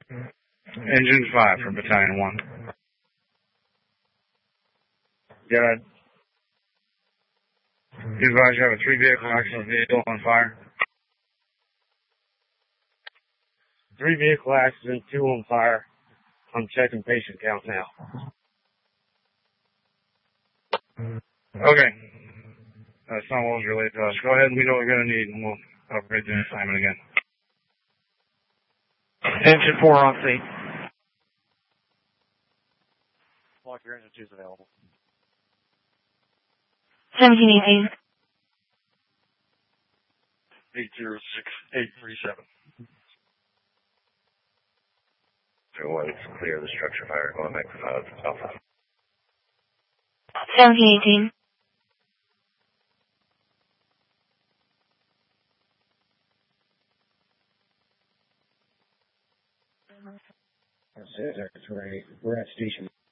Engine 5 for Battalion 1. Go ahead. You advise you have a 3-vehicle accident vehicle on fire. 3-vehicle accident, 2 on fire. I'm checking patient count now. Okay. That's not what was related to us. Go ahead and we know what we're going to need, and we'll upgrade the assignment again. Engine 4 on scene. Lock your engine 2 is available. 1718. 806837. So let's clear the structure fire going back to Alpha. 1718. We're at station.